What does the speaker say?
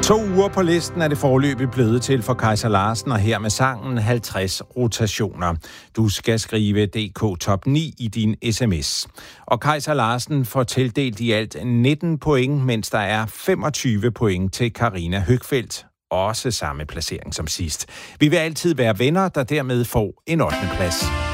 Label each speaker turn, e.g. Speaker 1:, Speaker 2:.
Speaker 1: 2 uger på listen er det foreløbig blevet til for Kajsa Larsen, og her med sangen 50 rotationer. Du skal skrive DK Top 9 i din sms. Og Kajsa Larsen får tildelt i alt 19 point, mens der er 25 point til Karina Høgfeldt. Også samme placering som sidst. Vi vil altid være venner, der dermed får en 8. plads.